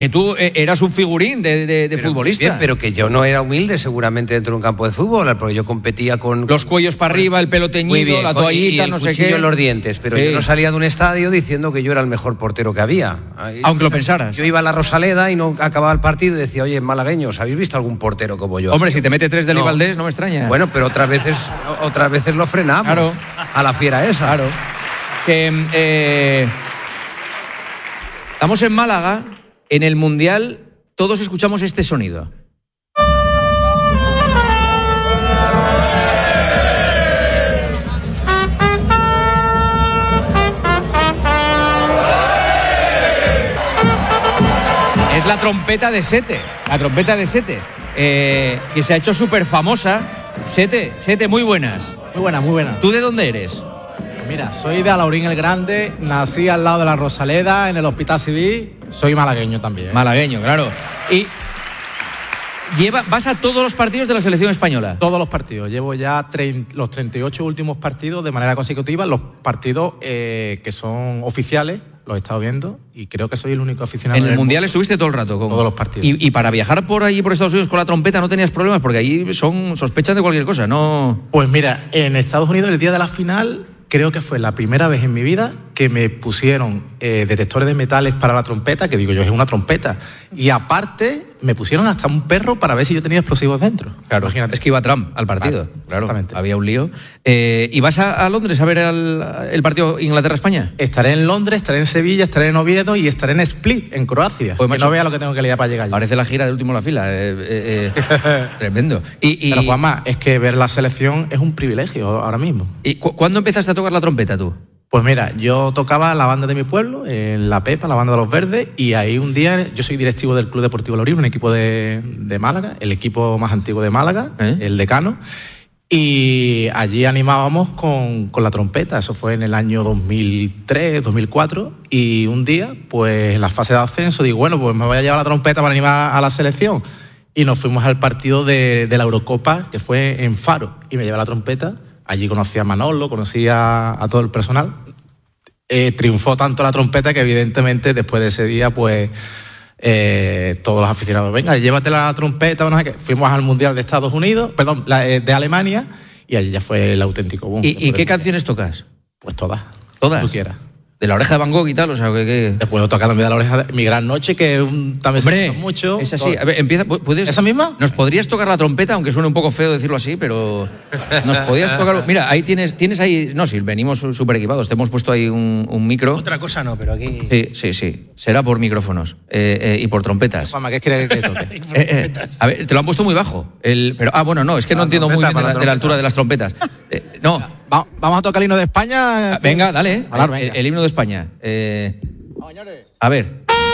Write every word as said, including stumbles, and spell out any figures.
Que tú eras un figurín de, de, de futbolista. Bien, pero que yo no era humilde seguramente dentro de un campo de fútbol, porque yo competía con... Los cuellos para arriba, el pelo teñido, bien, la toallita, no sé qué. Y en los dientes, pero sí. Yo no salía de un estadio diciendo que yo era el mejor portero que había. Aunque lo pensaras. Yo iba a la Rosaleda y no acababa el partido y decía, oye, malagueños, ¿habéis visto algún portero como yo? Hombre, si te mete tres de Eli Valdés, no me extraña. Bueno, pero otras veces, otras veces lo frenamos. Claro. A la fiera esa. Claro. Que, eh, estamos en Málaga, en el Mundial... Todos escuchamos este sonido. Es la trompeta de Sete, la trompeta de Sete, eh, que se ha hecho súper famosa. Sete, Sete, muy buenas. Muy buenas, muy buenas. ¿Tú de dónde eres? Mira, soy de Alaurín el Grande, nací al lado de la Rosaleda, en el Hospital Civil, soy malagueño también. ¿eh? Malagueño, claro. Y lleva, vas a todos los partidos de la selección española. Todos los partidos, llevo ya treinta, los treinta y ocho últimos partidos de manera consecutiva, los partidos eh, que son oficiales, los he estado viendo y creo que soy el único aficionado. En el Mundial estuviste todo el rato. Con... Todos los partidos. Y, y para viajar por allí, por Estados Unidos con la trompeta, no tenías problemas, porque allí son sospechan de cualquier cosa, ¿no? Pues mira, en Estados Unidos el día de la final... Creo que fue la primera vez en mi vida que me pusieron eh, detectores de metales para la trompeta, que digo yo, es una trompeta. Y aparte, me pusieron hasta un perro para ver si yo tenía explosivos dentro. Claro, imagínate. Es que iba Trump al partido. Claro, claro, había un lío. Eh, ¿Y vas a, a Londres a ver el, el partido Inglaterra-España? Estaré en Londres, estaré en Sevilla, estaré en Oviedo y estaré en Split, en Croacia. Pues, que macho, no vea lo que tengo que liar para llegar allí. Parece la gira de Último en la Fila. Eh, eh, eh, tremendo. Y, y... Pero Juanma, es que ver la selección es un privilegio ahora mismo. ¿Y cu- cuándo empezaste a tocar la trompeta tú? Pues mira, yo tocaba la banda de mi pueblo, en La Pepa, la banda de los Verdes, y ahí un día, yo soy directivo del Club Deportivo Alaurín, un equipo de, de Málaga, el equipo más antiguo de Málaga, ¿Eh? el Decano, y allí animábamos con, con la trompeta, eso fue en el año dos mil tres, dos mil cuatro, y un día, pues en la fase de ascenso, digo, bueno, pues me voy a llevar la trompeta para animar a la selección, y nos fuimos al partido de, de la Eurocopa, que fue en Faro, y me llevé la trompeta. Allí conocí a Manolo, conocí a, a todo el personal. Eh, triunfó tanto la trompeta que evidentemente después de ese día, pues, eh, todos los aficionados, venga, llévate la trompeta, no sé qué. Fuimos al Mundial de Estados Unidos, perdón, la, eh, de Alemania, y allí ya fue el auténtico boom. ¿Y, ¿y qué canciones tocas? Pues todas. ¿Todas? Tú quieras. De La Oreja de Van Gogh y tal, o sea, que... que... Te puedo tocar también de La Oreja de Mi Gran Noche, que un, también Hombre, se usa mucho. Es así. A ver, empieza, ¿puedes, ¿Esa misma? Nos podrías tocar la trompeta, aunque suene un poco feo decirlo así, pero nos podrías tocar... Mira, ahí tienes, tienes ahí... No, si venimos súper equipados, te hemos puesto ahí un, un micro. Otra cosa no, pero aquí... Sí, sí, sí. Será por micrófonos eh, eh, y por trompetas. Juanma, ¿qué quieres que toque? eh, eh, a ver, te lo han puesto muy bajo. El, pero, ah, bueno, no, es que no entiendo muy bien de la, de la altura de las trompetas. Eh, no. Va, vamos a tocar el himno de España. Venga, dale. Hablar, el, venga. el himno de España. Eh, a ver.